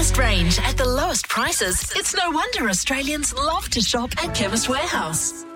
widest range at the lowest prices. It's no wonder Australians love to shop at Chemist Warehouse.